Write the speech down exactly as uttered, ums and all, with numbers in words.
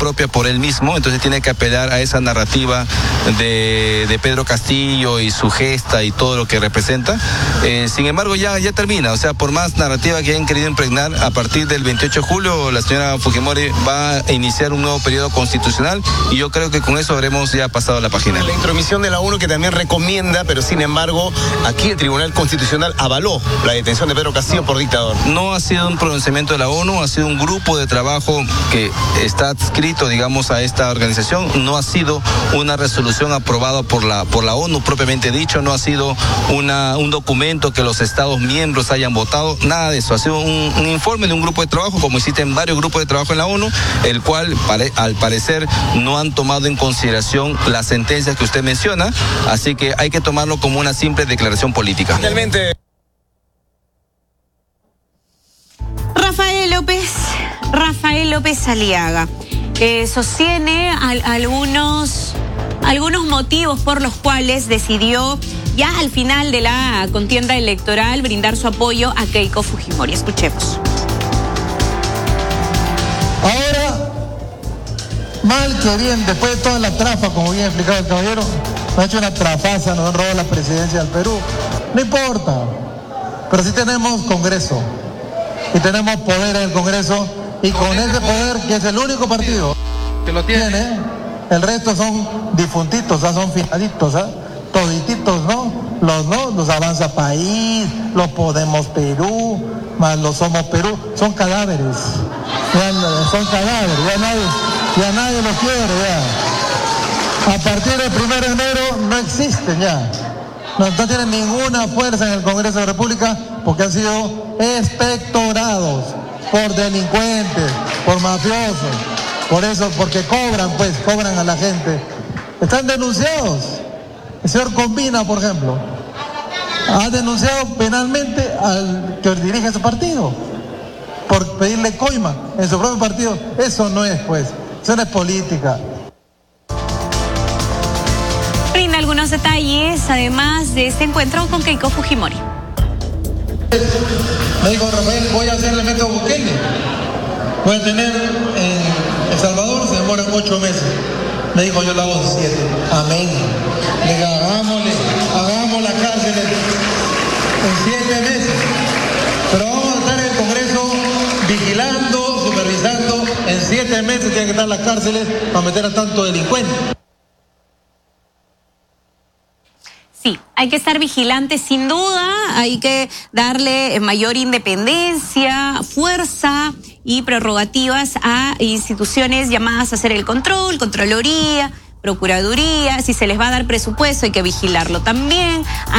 propia por él mismo, entonces tiene que apelar a esa narrativa de, de Pedro Castillo y su gesta y todo lo que representa. Eh, sin embargo, ya, ya termina, o sea, por más narrativa que hayan querido impregnar, a partir del veintiocho de julio la señora Fujimori va a iniciar un nuevo periodo constitucional y yo creo que con eso habremos ya pasado la página. La intromisión de la ONU que también recomienda, pero sin embargo, aquí el Tribunal Constitucional avaló la detención de Pedro Castillo por dictador. No ha sido un pronunciamiento de la ONU, ha sido un grupo de trabajo que está adscrito, digamos, a esta organización. No ha sido una resolución aprobada por la, por la ONU propiamente dicho, no ha sido una, un documento que los Estados miembros hayan votado, nada de eso. Ha sido un, un informe de un grupo de trabajo, como existen varios grupos de trabajo en la ONU, el cual pare, al parecer no han tomado en consideración las sentencias que usted menciona, así que hay que tomarlo como una simple declaración política. Finalmente. Rafael López, Rafael López Aliaga, eh, sostiene al, algunos, algunos motivos por los cuales decidió ya al final de la contienda electoral brindar su apoyo a Keiko Fujimori. Escuchemos. Ahora, mal que bien, después de toda la trafa, como bien explicado el caballero, nos ha hecho una trafaza, nos robó la presidencia del Perú. No importa, pero sí tenemos Congreso y tenemos poder en el Congreso y con ese poder, que es el único partido que lo tiene, el resto son difuntitos, ¿ah? Son fijaditos, ¿ah? Todititos, ¿no? Los no, los Avanza País, los Podemos Perú, más los Somos Perú, son cadáveres, ya, son cadáveres, ya nadie, ya nadie los quiere, ya. A partir del primero de enero no existen ya, no, no tienen ninguna fuerza en el Congreso de la República porque han sido expectorados por delincuentes, por mafiosos, por eso, porque cobran, pues, cobran a la gente, están denunciados. El señor Combina, por ejemplo, ha denunciado penalmente al que dirige su partido por pedirle coima en su propio partido. Eso no es, pues, eso no es política. Brinda algunos detalles, además de este encuentro con Keiko Fujimori. Me dijo Rafael, voy a hacerle método Bukele. Voy a tener en El Salvador, se demoran ocho meses. Me dijo, yo lo hago en siete. Amén. Le digo, hagámosle, hagamos la cárcel en siete meses. Pero vamos a estar en el Congreso vigilando, supervisando. En siete meses tienen que estar las cárceles para meter a tanto delincuente. Sí, hay que estar vigilantes sin duda, hay que darle mayor independencia, fuerza y prerrogativas a instituciones llamadas a hacer el control, Contraloría, Procuraduría. Si se les va a dar presupuesto hay que vigilarlo también.